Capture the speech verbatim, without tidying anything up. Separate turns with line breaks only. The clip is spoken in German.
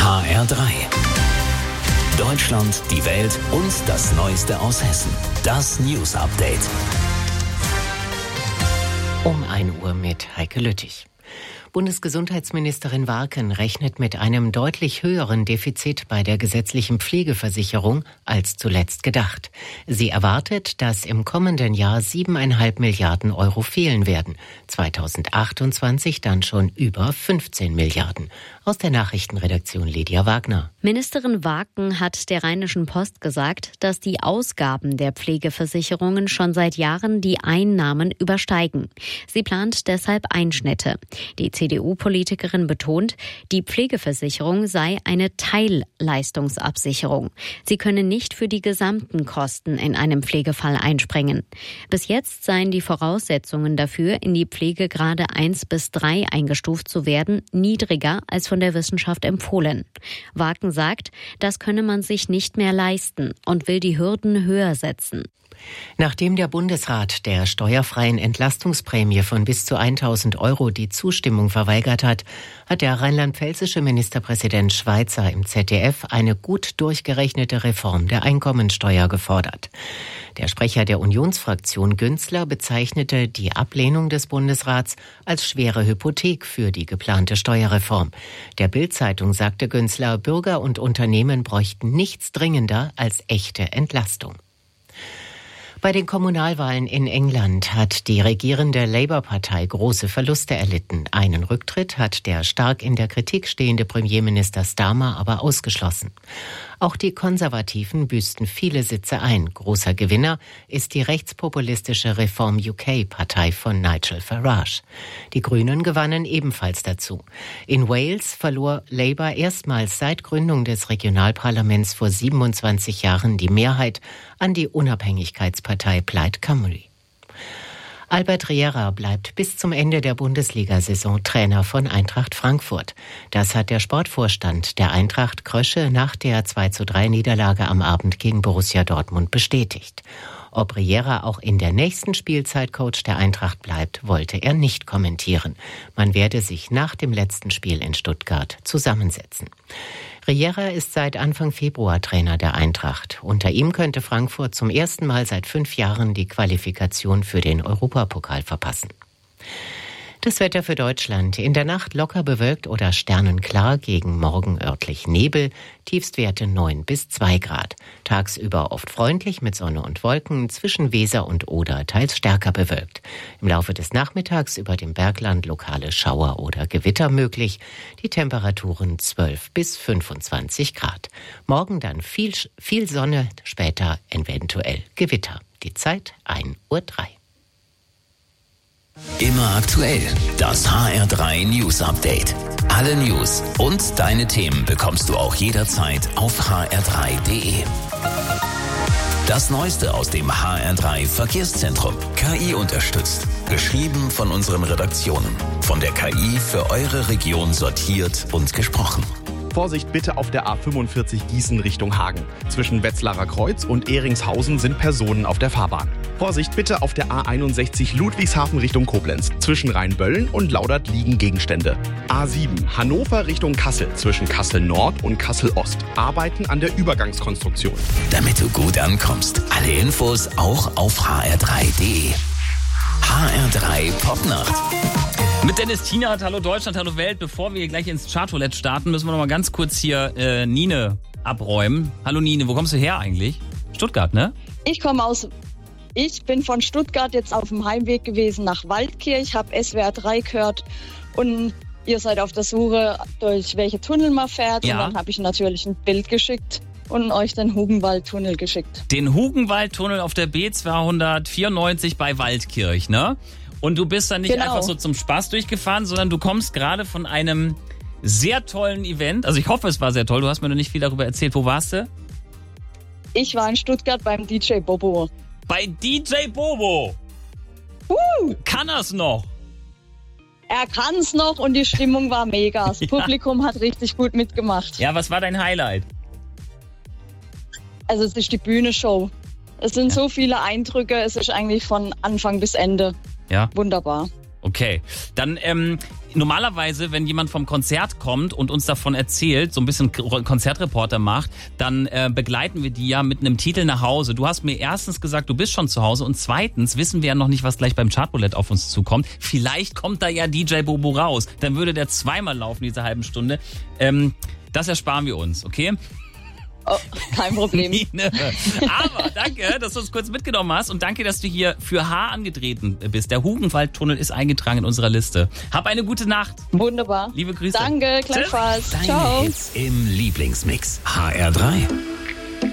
H R drei. Deutschland, die Welt und das Neueste aus Hessen. Das News Update.
Um ein Uhr mit Heike Lüttich. Bundesgesundheitsministerin Warken rechnet mit einem deutlich höheren Defizit bei der gesetzlichen Pflegeversicherung als zuletzt gedacht. Sie erwartet, dass im kommenden Jahr siebeneinhalb Milliarden Euro fehlen werden. zweitausendachtundzwanzig dann schon über fünfzehn Milliarden. Aus der Nachrichtenredaktion Lydia Wagner.
Ministerin Warken hat der Rheinischen Post gesagt, dass die Ausgaben der Pflegeversicherungen schon seit Jahren die Einnahmen übersteigen. Sie plant deshalb Einschnitte. Die C D U-Politikerin betont, die Pflegeversicherung sei eine Teilleistungsabsicherung. Sie könne nicht für die gesamten Kosten in einem Pflegefall einspringen. Bis jetzt seien die Voraussetzungen dafür, in die Pflegegrade eins bis drei eingestuft zu werden, niedriger als von der Wissenschaft empfohlen. Warken sagt, das könne man sich nicht mehr leisten und will die Hürden höher setzen.
Nachdem der Bundesrat der steuerfreien Entlastungsprämie von bis zu tausend Euro die Zustimmung verweigert hat, hat der rheinland-pfälzische Ministerpräsident Schweizer im Z D F eine gut durchgerechnete Reform der Einkommensteuer gefordert. Der Sprecher der Unionsfraktion Günzler bezeichnete die Ablehnung des Bundesrats als schwere Hypothek für die geplante Steuerreform. Der Bild-Zeitung sagte Günzler, Bürger und Unternehmen bräuchten nichts dringender als echte Entlastung. Bei den Kommunalwahlen in England hat die regierende Labour-Partei große Verluste erlitten. Einen Rücktritt hat der stark in der Kritik stehende Premierminister Starmer aber ausgeschlossen. Auch die Konservativen büßten viele Sitze ein. Großer Gewinner ist die rechtspopulistische Reform U K-Partei von Nigel Farage. Die Grünen gewannen ebenfalls dazu. In Wales verlor Labour erstmals seit Gründung des Regionalparlaments vor siebenundzwanzig Jahren die Mehrheit an die Unabhängigkeitspartei Plaid Cymru. Albert Riera bleibt bis zum Ende der Bundesliga-Saison Trainer von Eintracht Frankfurt. Das hat der Sportvorstand der Eintracht Krösche nach der zwei zu drei Niederlage am Abend gegen Borussia Dortmund bestätigt. Ob Riera auch in der nächsten Spielzeit Coach der Eintracht bleibt, wollte er nicht kommentieren. Man werde sich nach dem letzten Spiel in Stuttgart zusammensetzen. Riera ist seit Anfang Februar Trainer der Eintracht. Unter ihm könnte Frankfurt zum ersten Mal seit fünf Jahren die Qualifikation für den Europapokal verpassen. Das Wetter für Deutschland. In der Nacht locker bewölkt oder sternenklar, gegen morgen örtlich Nebel, Tiefstwerte neun bis zwei Grad. Tagsüber oft freundlich mit Sonne und Wolken, zwischen Weser und Oder teils stärker bewölkt. Im Laufe des Nachmittags über dem Bergland lokale Schauer oder Gewitter möglich. Die Temperaturen zwölf bis fünfundzwanzig Grad. Morgen dann viel, viel Sonne, später eventuell Gewitter. Die Zeit ein Uhr drei.
Immer aktuell. Das H R drei News Update. Alle News und deine Themen bekommst du auch jederzeit auf h r drei punkt d e. Das Neueste aus dem H R drei Verkehrszentrum. K I unterstützt. Geschrieben von unseren Redaktionen. Von der K I für eure Region sortiert und gesprochen.
Vorsicht bitte auf der A fünfundvierzig Gießen Richtung Hagen. Zwischen Wetzlarer Kreuz und Ehringshausen sind Personen auf der Fahrbahn. Vorsicht bitte auf der A einundsechzig Ludwigshafen Richtung Koblenz. Zwischen Rheinböllen und Laudert liegen Gegenstände. A sieben Hannover Richtung Kassel. Zwischen Kassel Nord und Kassel Ost. Arbeiten an der Übergangskonstruktion.
Damit du gut ankommst. Alle Infos auch auf h r drei punkt d e. H R drei Popnacht.
Mit Dennis Tienert, hallo Deutschland, hallo Welt. Bevor wir gleich ins Chartroulette starten, müssen wir noch mal ganz kurz hier äh, Nine abräumen. Hallo Nine, wo kommst du her eigentlich? Stuttgart, ne?
Ich komme aus, ich bin von Stuttgart jetzt auf dem Heimweg gewesen nach Waldkirch, habe S W R drei gehört und ihr seid auf der Suche, durch welche Tunnel man fährt. Ja. Und dann habe ich natürlich ein Bild geschickt und euch den Hugenwaldtunnel geschickt.
Den Hugenwaldtunnel auf der B zweihundertvierundneunzig bei Waldkirch, ne? Und du bist dann nicht genau. einfach so zum Spaß durchgefahren, sondern du kommst gerade von einem sehr tollen Event. Also ich hoffe, es war sehr toll. Du hast mir noch nicht viel darüber erzählt. Wo warst du?
Ich war in Stuttgart beim D J Bobo.
Bei D J Bobo?
Uh.
Kann er's noch?
Er kann's noch und die Stimmung war mega. Das ja. Publikum hat richtig gut mitgemacht.
Ja, was war dein Highlight?
Also es ist die Bühnenshow. Es sind ja. so viele Eindrücke. Es ist eigentlich von Anfang bis Ende.
Ja.
Wunderbar.
Okay, dann ähm, normalerweise, wenn jemand vom Konzert kommt und uns davon erzählt, so ein bisschen Konzertreporter macht, dann äh, begleiten wir die ja mit einem Titel nach Hause. Du hast mir erstens gesagt, du bist schon zu Hause und zweitens wissen wir ja noch nicht, was gleich beim Chartbullet auf uns zukommt. Vielleicht kommt da ja D J Bobo raus, dann würde der zweimal laufen, diese halben Stunde. Ähm, das ersparen wir uns, okay?
Oh, kein Problem.
Aber danke, dass du uns kurz mitgenommen hast und danke, dass du hier für H angetreten bist. Der Hugenwaldtunnel ist eingetragen in unserer Liste. Hab eine gute Nacht.
Wunderbar.
Liebe Grüße.
Danke, gleichfalls.
Deine
Ciao.
Hits im Lieblingsmix. H R drei.